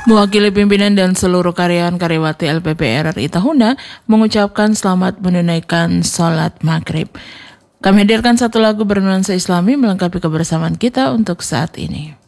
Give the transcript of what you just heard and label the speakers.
Speaker 1: Mewakili pimpinan dan seluruh karyawan-karyawati LPP RRI Tahuna mengucapkan selamat menunaikan sholat maghrib. Kami hadirkan satu lagu bernuansa Islami melengkapi kebersamaan kita untuk saat ini.